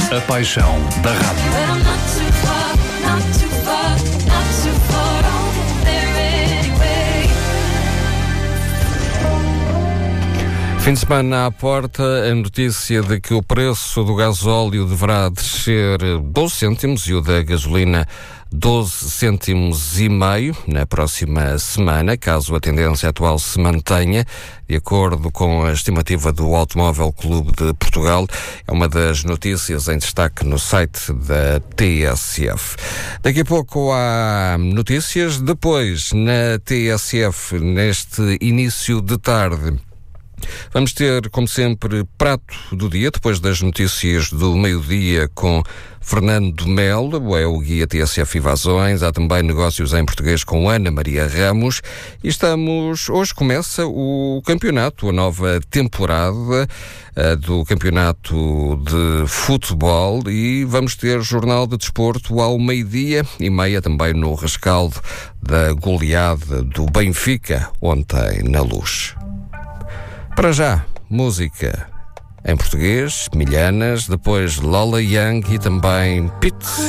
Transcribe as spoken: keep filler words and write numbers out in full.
A paixão da rádio. Fim de semana à porta, a notícia de que o preço do gasóleo deverá descer doze cêntimos e o da gasolina doze cêntimos e meio na próxima semana, caso a tendência atual se mantenha, de acordo com a estimativa do Automóvel Clube de Portugal. É uma das notícias em destaque no site da T S F. Daqui a pouco há notícias. Depois, na T S F, neste início de tarde, vamos ter, como sempre, prato do dia, depois das notícias do meio-dia com Fernando Melo, é o guia T S F Invasões. Há também negócios em português com Ana Maria Ramos. E estamos, hoje começa o campeonato, a nova temporada uh, do campeonato de futebol, e vamos ter jornal de desporto ao meio-dia e meia, também no rescaldo da goleada do Benfica ontem na Luz. Para já, música em português, Milhanas, depois Lola Young e também Pete.